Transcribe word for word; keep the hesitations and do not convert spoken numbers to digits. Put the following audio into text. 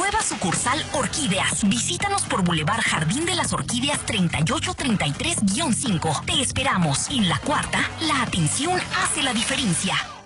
Nueva sucursal Orquídeas. Visítanos por Boulevard Jardín de las Orquídeas treinta y ocho treinta y tres guión cinco. Te esperamos. En la cuarta, la atención hace la diferencia.